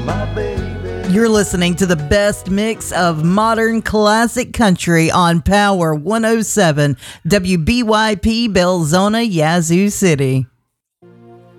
my baby. You're listening to the best mix of modern classic country on Power 107 WBYP Belzona, Yazoo City.